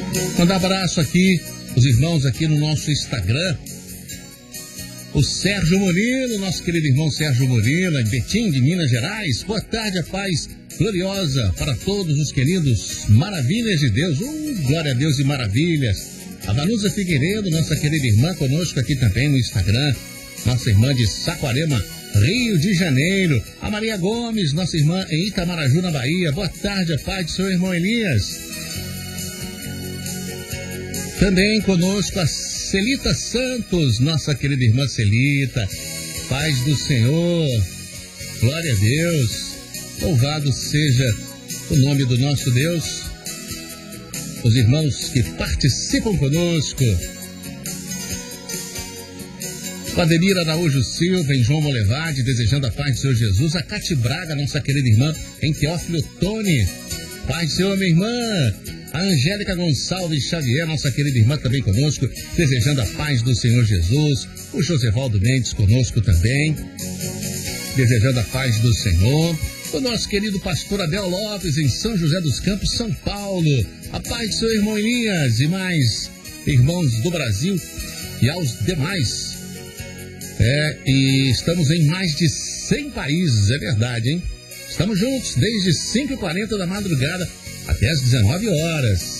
Mandar abraço aqui, os irmãos aqui no nosso Instagram. O Sérgio Murilo, nosso querido irmão Sérgio Murilo, de Betim, de Minas Gerais. Boa tarde, a paz gloriosa para todos os queridos. Maravilhas de Deus. Glória a Deus e maravilhas. A Vanusa Figueiredo, nossa querida irmã, conosco aqui também no Instagram. Nossa irmã de Saquarema, Rio de Janeiro. A Maria Gomes, nossa irmã em Itamaraju, na Bahia. Boa tarde, a paz do seu irmão Elias. Também conosco a Celita Santos, nossa querida irmã Celita. Paz do Senhor. Glória a Deus. Louvado seja o nome do nosso Deus. Os irmãos que participam conosco. O Ademir Araújo Silva, em João Molevade, desejando a paz do Senhor Jesus. A Cate Braga, nossa querida irmã, em Teófilo Tone. Paz do Senhor, minha irmã. A Angélica Gonçalves Xavier, nossa querida irmã, também conosco, desejando a paz do Senhor Jesus. O Josevaldo Mendes conosco também, desejando a paz do Senhor. O nosso querido pastor Abel Lopes, em São José dos Campos, São Paulo. A paz do seu irmão Elias e mais irmãos do Brasil e aos demais. E estamos em mais de 100 países, é verdade, hein? Estamos juntos desde 5h40 da madrugada até as 19 horas.